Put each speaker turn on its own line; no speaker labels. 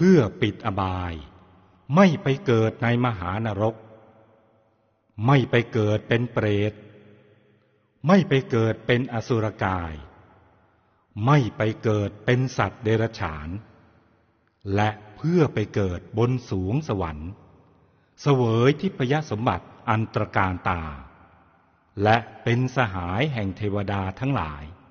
พื่อปิดอบายไม่ไปเกิดในมหานรกไม่ไปเกิดเป็นเปรตไม่ไปเกิดเป็นอสุรกายไม่ไปเกิดเป็นสัตว์เดรัจฉานและเพื่อไปเกิดบนสวงสวรรค์เสวยทิพยสมบัติอันตรการตาและเป็นสหายแห่งเทวดาทั้งหลาย